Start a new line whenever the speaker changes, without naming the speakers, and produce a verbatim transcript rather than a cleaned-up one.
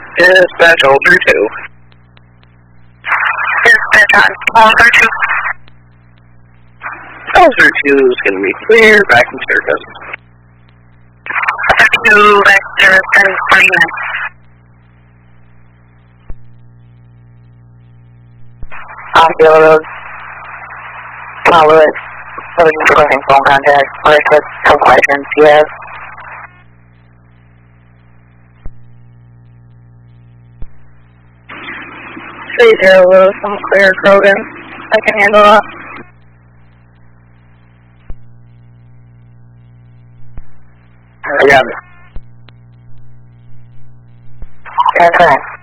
Dispatch Older two.
Dispatch on Older two.
Older two is going to be clear, back in service.
two, back in service, ten, twenty minutes. Osceola Road. Paul Lewis. Looking for closing phone contact. Lewis with some questions, yes. three zero Lewis, I'm clear, Krogan. I can handle that.
I got it.
Okay.